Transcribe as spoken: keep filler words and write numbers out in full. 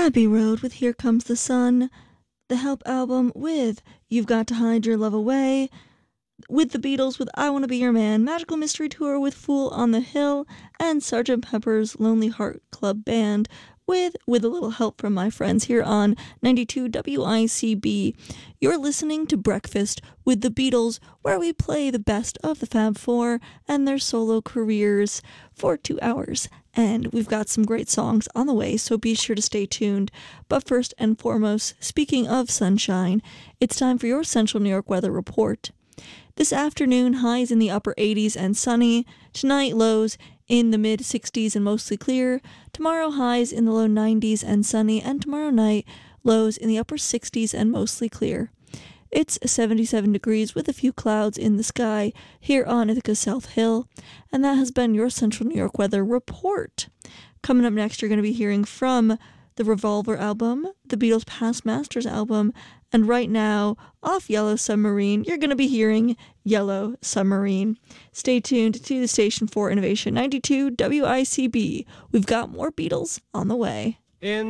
Abbey Road with Here Comes the Sun, the Help album with You've Got to Hide Your Love Away, with the Beatles with I Want to Be Your Man, Magical Mystery Tour with Fool on the Hill, and Sergeant Pepper's Lonely Heart Club Band with With a Little Help from My Friends here on ninety-two W I C B. You're listening to Breakfast with the Beatles, where we play the best of the Fab Four and their solo careers for two hours. And we've got some great songs on the way, so be sure to stay tuned. But first and foremost, speaking of sunshine, it's time for your Central New York weather report. This afternoon, highs in the upper eighties and sunny. Tonight, lows in the mid sixties and mostly clear. Tomorrow, highs in the low nineties and sunny. And tomorrow night, lows in the upper sixties and mostly clear. It's seventy-seven degrees with a few clouds in the sky here on Ithaca South Hill. And that has been your Central New York weather report. Coming up next, you're going to be hearing from the Revolver album, the Beatles' Past Masters album, and right now, off Yellow Submarine, you're going to be hearing Yellow Submarine. Stay tuned to the station for Innovation ninety-two W I C B. We've got more Beatles on the way. In